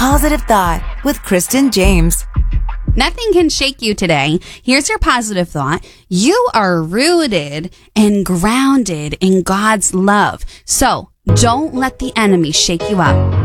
Positive Thought with Kristen James. Nothing can shake you today. Here's your positive thought. You are rooted and grounded in God's love. So don't let the enemy shake you up.